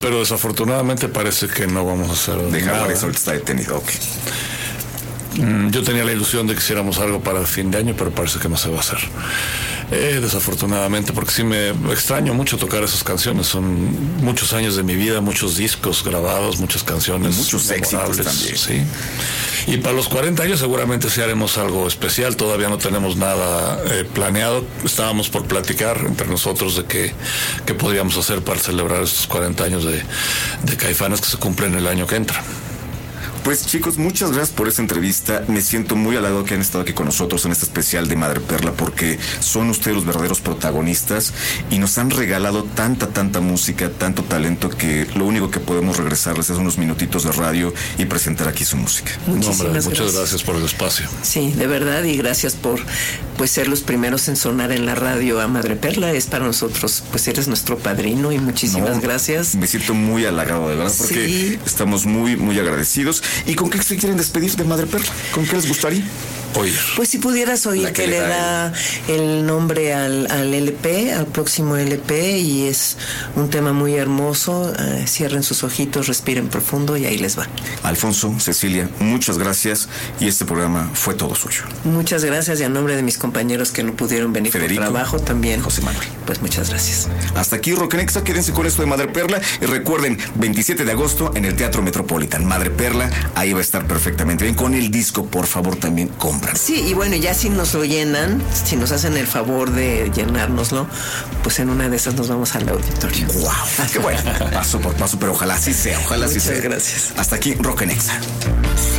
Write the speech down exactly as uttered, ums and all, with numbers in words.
Pero desafortunadamente parece que no vamos a hacer de nada. Jaguares ahorita está detenido, ok. Yo tenía la ilusión de que hiciéramos algo para el fin de año, pero parece que no se va a hacer. Eh, desafortunadamente, porque sí me extraño mucho tocar esas canciones. Son muchos años de mi vida, muchos discos grabados, muchas canciones. Y muchos éxitos también. Sí. Y para los cuarenta años seguramente sí haremos algo especial. Todavía no tenemos nada eh, planeado. Estábamos por platicar entre nosotros de qué, qué podríamos hacer para celebrar estos cuarenta años de, de Caifanes que se cumplen el año que entra. Pues chicos, muchas gracias por esta entrevista. Me siento muy halagado que han estado aquí con nosotros en este especial de Madre Perla, porque son ustedes los verdaderos protagonistas y nos han regalado tanta, tanta música, tanto talento, que lo único que podemos regresarles es unos minutitos de radio y presentar aquí su música. Muchísimas no, hombre, muchas gracias. gracias por el espacio. Sí, de verdad, y gracias por pues ser los primeros en sonar en la radio a Madre Perla. Es para nosotros, pues eres nuestro padrino y muchísimas no, gracias. Me siento muy halagado, de verdad, porque sí. Estamos muy, muy agradecidos. ¿Y con qué se quieren despedir de Madre Perla? ¿Con qué les gustaría? Oír. Pues si pudieras oír que, que le da el, el nombre al, al L P, al próximo L P, y es un tema muy hermoso. Uh, cierren sus ojitos, respiren profundo y ahí les va. Alfonso, Cecilia, muchas gracias y este programa fue todo suyo. Muchas gracias y a nombre de mis compañeros que no pudieron venir Federico, por trabajo también. José Manuel. Pues muchas gracias. Hasta aquí Rocknexa, quédense con esto de Madre Perla y recuerden, veintisiete de agosto en el Teatro Metropolitan. Madre Perla, ahí va a estar perfectamente bien. Con el disco, por favor, también compren. Sí, y bueno, ya si nos lo llenan, si nos hacen el favor de llenárnoslo, pues en una de esas nos vamos al auditorio. ¡Wow! ¡Qué bueno! Paso por paso, pero ojalá sí sea, ojalá Muchas sí sea. Muchas gracias. Hasta aquí Rocknexa. Sí.